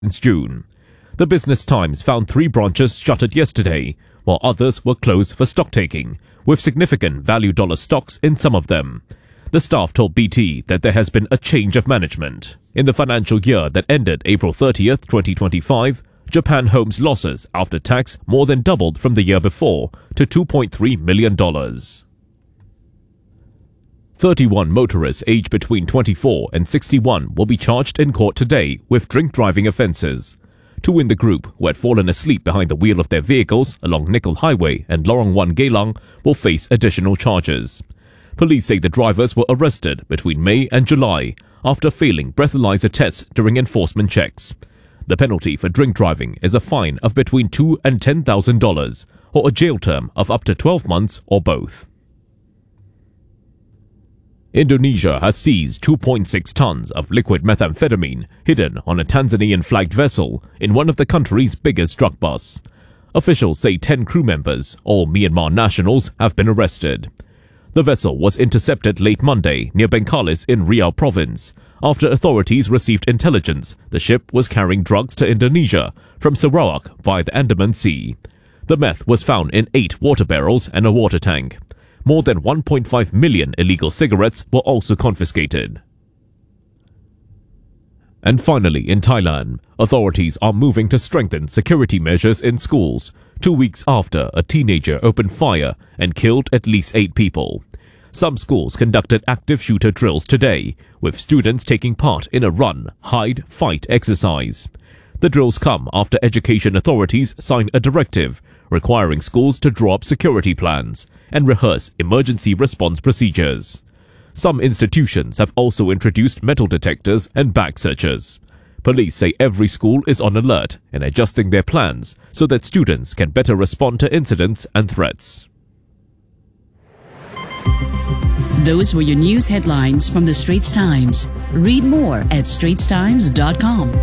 since June. The Business Times found 3 branches shuttered yesterday, while others were closed for stocktaking, with significant value dollar stocks in some of them. The staff told BT that there has been a change of management. In the financial year that ended April 30th, 2025, Japan Home's losses after tax more than doubled from the year before to $2.3 million. 31 motorists aged between 24 and 61 will be charged in court today with drink driving offences. 2 in the group who had fallen asleep behind the wheel of their vehicles along Nickel Highway and Lorong 1 Geylang will face additional charges. Police say the drivers were arrested between May and July after failing breathalyzer tests during enforcement checks. The penalty for drink driving is a fine of between $2,000 and $10,000 or a jail term of up to 12 months or both. Indonesia has seized 2.6 tons of liquid methamphetamine hidden on a Tanzanian-flagged vessel in one of the country's biggest drug busts. Officials say 10 crew members, all Myanmar nationals, have been arrested. The vessel was intercepted late Monday near Bengkalis in Riau province, after authorities received intelligence the ship was carrying drugs to Indonesia from Sarawak via the Andaman Sea. The meth was found in 8 water barrels and a water tank. More than 1.5 million illegal cigarettes were also confiscated. And finally, in Thailand, authorities are moving to strengthen security measures in schools 2 weeks after a teenager opened fire and killed at least 8 people. Some schools conducted active shooter drills today, with students taking part in a run, hide, fight exercise. The drills come after education authorities signed a directive requiring schools to draw up security plans and rehearse emergency response procedures. Some institutions have also introduced metal detectors and bag searchers. Police say every school is on alert and adjusting their plans so that students can better respond to incidents and threats. Those were your news headlines from the Straits Times. Read more at straitstimes.com.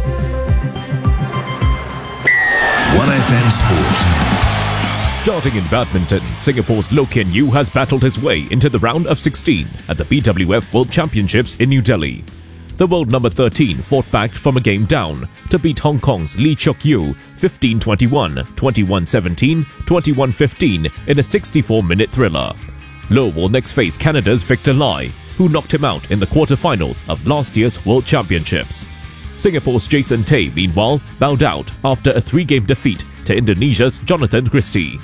1FM Sport. Starting in badminton, Singapore's Loh Kean Yew has battled his way into the round of 16 at the BWF World Championships in New Delhi. The world number 13 fought back from a game down to beat Hong Kong's Lee Chok Yew 15-21, 21-17, 21-15 in a 64-minute thriller. Loh will next face Canada's Victor Lai, who knocked him out in the quarterfinals of last year's World Championships. Singapore's Jason Tay, meanwhile, bowed out after a 3-game defeat to Indonesia's Jonathan Christie.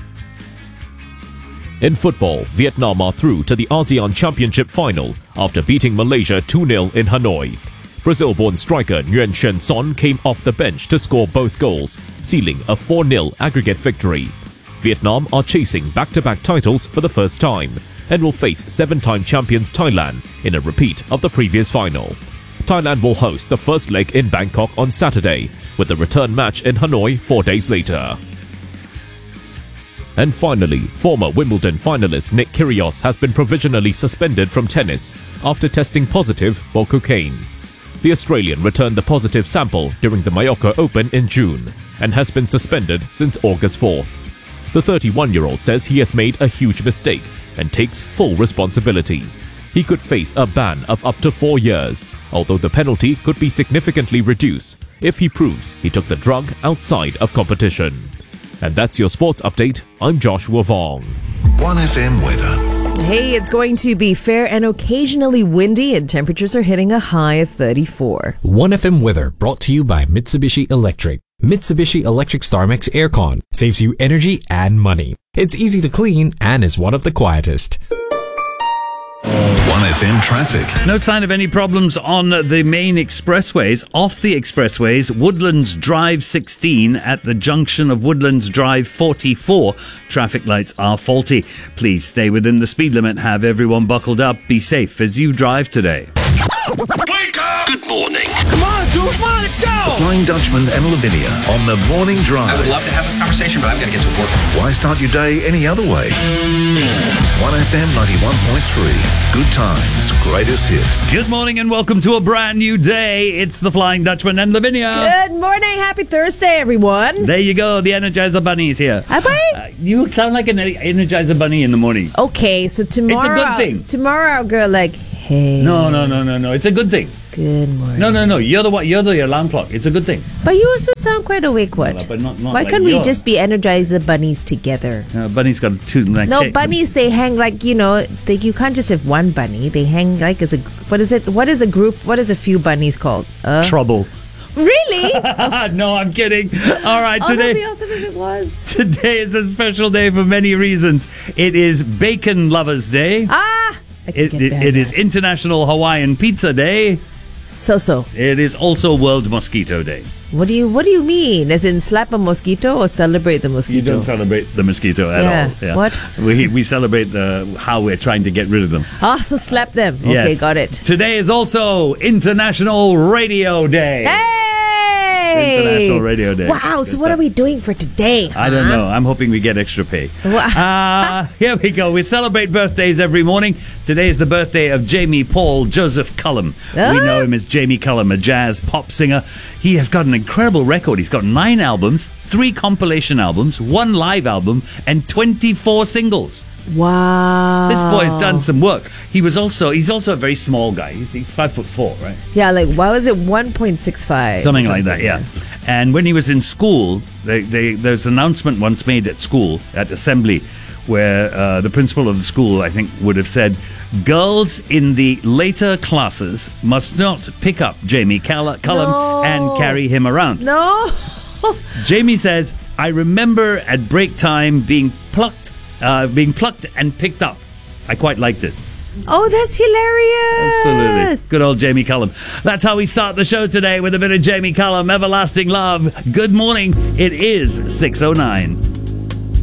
In football, Vietnam are through to the ASEAN Championship final after beating Malaysia 2-0 in Hanoi. Brazil-born striker Nguyen Xuan Son came off the bench to score both goals, sealing a 4-0 aggregate victory. Vietnam are chasing back-to-back titles for the first time and will face 7-time champions Thailand in a repeat of the previous final. Thailand will host the first leg in Bangkok on Saturday, with the return match in Hanoi 4 days later. And finally, former Wimbledon finalist Nick Kyrgios has been provisionally suspended from tennis after testing positive for cocaine. The Australian returned the positive sample during the Mallorca Open in June and has been suspended since August 4th. The 31-year-old says he has made a huge mistake and takes full responsibility. He could face a ban of up to 4 years, although the penalty could be significantly reduced if he proves he took the drug outside of competition. And that's your sports update. I'm Joshua Vong. 1FM weather. Hey, it's going to be fair and occasionally windy, and temperatures are hitting a high of 34. 1FM weather brought to you by Mitsubishi Electric. Mitsubishi Electric StarMax Aircon saves you energy and money. It's easy to clean and is one of the quietest. 1FM traffic. No sign of any problems on the main expressways. Off the expressways, Woodlands Drive 16 at the junction of Woodlands Drive 44. Traffic lights are faulty. Please stay within the speed limit. Have everyone buckled up. Be safe as you drive today. Wake up! Good morning. Come on, dude. Come on, let's go. Flying Dutchman and Lavinia on the morning drive. I would love to have this conversation, but I've got to get to work. Why start your day any other way? 1FM 91.3. Good times, greatest hits. Good morning and welcome to a brand new day. It's the Flying Dutchman and Lavinia. Good morning. Happy Thursday, everyone. There you go. The Energizer Bunny is here. Have I? You sound like an Energizer Bunny in the morning. Okay, so tomorrow... It's a good thing. Tomorrow I'll go like... Hey. No. It's a good thing. Good morning. No. You're the alarm clock. It's a good thing. But you also sound quite awake, what? Well, but not Why like can't we you're. just be Energizer bunnies together? Bunny's got two. No, bunnies, they hang like, you can't just have one bunny. They hang like as a, what is it? What is a group? What is a few bunnies called? Trouble. Really? No, I'm kidding. All right, That'd be today. awesome if it was. Today is a special day for many reasons. It is Bacon Lovers Day. I can get behind It is that. International Hawaiian Pizza Day. So. It is also World Mosquito Day. What do you mean? As in slap a mosquito or celebrate the mosquito? You don't celebrate the mosquito at Yeah. all. Yeah. What? We celebrate how we're trying to get rid of them. So slap them. Okay, Yes. got it. Today is also International Radio Day. Hey! International Radio Day. Wow, so what are we doing for today? I don't know. I'm hoping we get extra pay. Wow. Here we go. We celebrate birthdays every morning. Today is the birthday of Jamie Paul Joseph Cullum. We know him as Jamie Cullum, a jazz pop singer. He has got an incredible record. He's got 9 albums, 3 compilation albums, 1 live album, and 24 singles. Wow. This boy's done some work. He's also a very small guy. He's 5'4", right? Yeah, like, why was it 1.65? Something like that, yeah. And when he was in school, there's an announcement once made at school, at assembly, where the principal of the school, I think, would have said, girls in the later classes must not pick up Jamie Cullum and carry him around. No. Jamie says, I remember at break time being plucked and picked up. I quite liked it. Oh, that's hilarious. Absolutely. Good old Jamie Cullum. That's how we start the show today, with a bit of Jamie Cullum, Everlasting Love. Good morning. It is 6:09.